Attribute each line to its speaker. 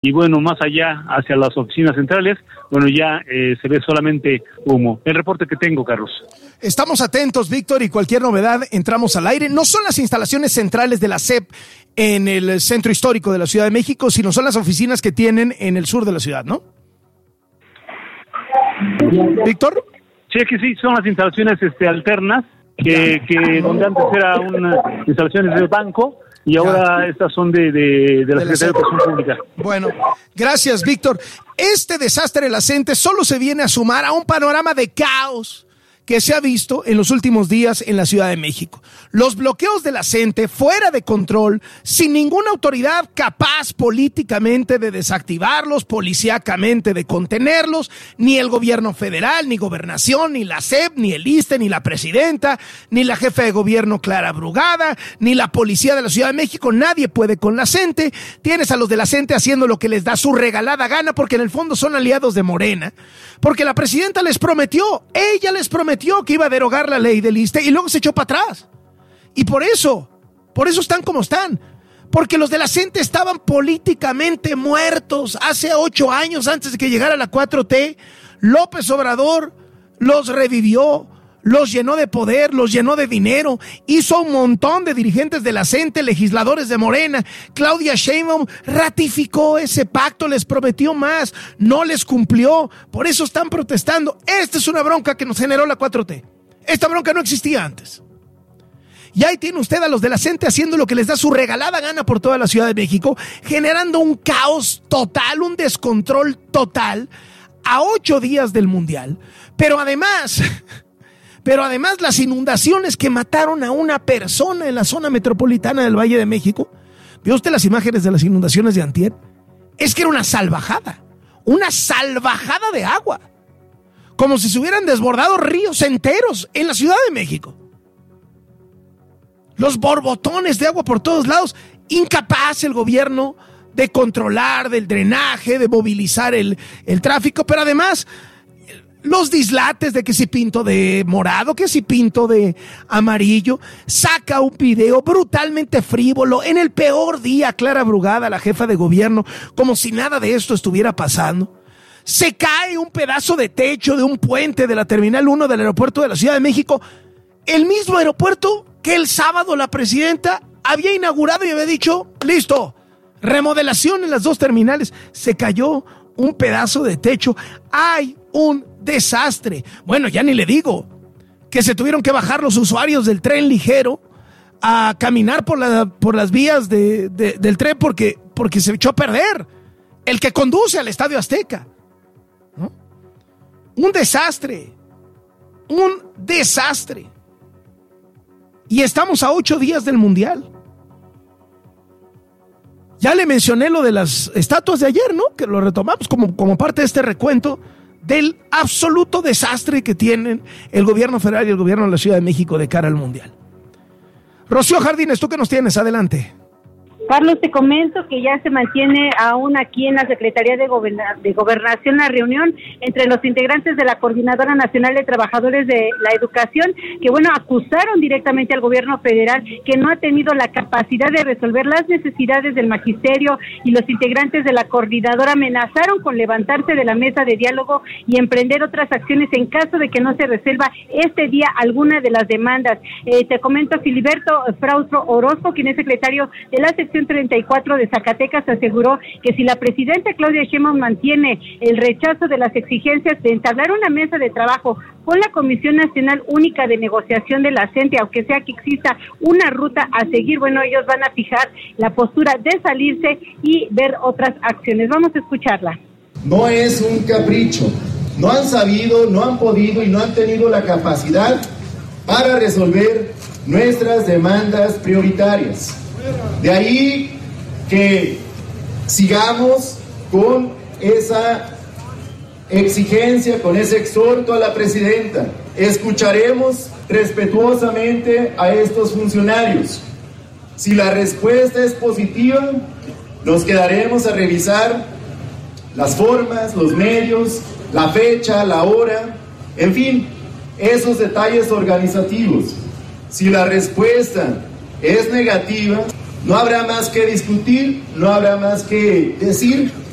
Speaker 1: y bueno, más allá, hacia las oficinas centrales, bueno, ya se ve solamente humo. El reporte que tengo, Carlos.
Speaker 2: Estamos atentos, Víctor, y cualquier novedad entramos al aire. No son las instalaciones centrales de la SEP en el centro histórico de la Ciudad de México, sino son las oficinas que tienen en el sur de la ciudad, ¿no? ¿Víctor?
Speaker 1: Sí, que sí, son las instalaciones alternas, que donde antes era unas instalaciones del banco, y ahora estas son de la Secretaría de Educación Pública.
Speaker 2: Bueno, gracias, Víctor. Este desastre de la CENTE solo se viene a sumar a un panorama de caos que se ha visto en los últimos días en la Ciudad de México. Los bloqueos de la CENTE fuera de control, sin ninguna autoridad capaz políticamente de desactivarlos, policíacamente de contenerlos, ni el gobierno federal, ni gobernación, ni la SEP, ni el ISSSTE, ni la presidenta, ni la jefa de gobierno Clara Brugada, ni la policía de la Ciudad de México. Nadie puede con la CENTE. Tienes a los de la CENTE haciendo lo que les da su regalada gana, porque en el fondo son aliados de Morena, porque la presidenta les prometió, ella les prometió que iba a derogar la ley del ISSSTE y luego se echó para atrás. Y por eso están como están. Porque los de la CENTE estaban políticamente muertos hace 8 años antes de que llegara la 4T. López Obrador los revivió, los llenó de poder, los llenó de dinero, hizo un montón de dirigentes de la CENTE, legisladores de Morena. Claudia Sheinbaum ratificó ese pacto, les prometió más, no les cumplió, por eso están protestando. Esta es una bronca que nos generó la 4T. Esta bronca no existía antes. Y ahí tiene usted a los de la CENTE haciendo lo que les da su regalada gana por toda la Ciudad de México, generando un caos total, un descontrol total, a 8 días del Mundial. Pero además las inundaciones que mataron a una persona en la zona metropolitana del Valle de México. ¿Vio usted las imágenes de las inundaciones de antier? Es que era una salvajada de agua. Como si se hubieran desbordado ríos enteros en la Ciudad de México. Los borbotones de agua por todos lados. Incapaz el gobierno de controlar, del drenaje, de movilizar el tráfico, pero además los dislates de que si pinto de morado, que si pinto de amarillo. Saca un video brutalmente frívolo en el peor día, Clara Brugada, la jefa de gobierno, como si nada de esto estuviera pasando. Se cae un pedazo de techo de un puente de la Terminal 1 del aeropuerto de la Ciudad de México, el mismo aeropuerto que el sábado la presidenta había inaugurado y había dicho, listo, remodelación en las 2 terminales. Se cayó un pedazo de techo. Hay un desastre. Bueno, ya ni le digo que se tuvieron que bajar los usuarios del tren ligero a caminar por las vías del tren porque se echó a perder el que conduce al Estadio Azteca, ¿no? Un desastre. Y estamos a 8 días del Mundial. Ya le mencioné lo de las estatuas de ayer, ¿no? Que lo retomamos como parte de este recuento del absoluto desastre que tienen el gobierno federal y el gobierno de la Ciudad de México de cara al Mundial. Rocío Jardines, ¿tú qué nos tienes? Adelante.
Speaker 3: Carlos, te comento que ya se mantiene aún aquí en la Secretaría de Gobernación la reunión entre los integrantes de la Coordinadora Nacional de Trabajadores de la Educación, que acusaron directamente al gobierno federal que no ha tenido la capacidad de resolver las necesidades del magisterio, y los integrantes de la coordinadora amenazaron con levantarse de la mesa de diálogo y emprender otras acciones en caso de que no se resuelva este día alguna de las demandas. Te comento, Filiberto Fraustro Orozco, quien es secretario de la sección 34 de Zacatecas, aseguró que si la presidenta Claudia Sheinbaum mantiene el rechazo de las exigencias de entablar una mesa de trabajo con la Comisión Nacional Única de Negociación de la CENTE, aunque sea que exista una ruta a seguir, ellos van a fijar la postura de salirse y ver otras acciones. Vamos a escucharla.
Speaker 4: No es un capricho, no han sabido, no han podido y no han tenido la capacidad para resolver nuestras demandas prioritarias. De ahí que sigamos con esa exigencia, con ese exhorto a la presidenta. Escucharemos respetuosamente a estos funcionarios. Si la respuesta es positiva, nos quedaremos a revisar las formas, los medios, la fecha, la hora, en fin, esos detalles organizativos. Si la respuesta es negativa, no habrá más que discutir, no habrá más que decir,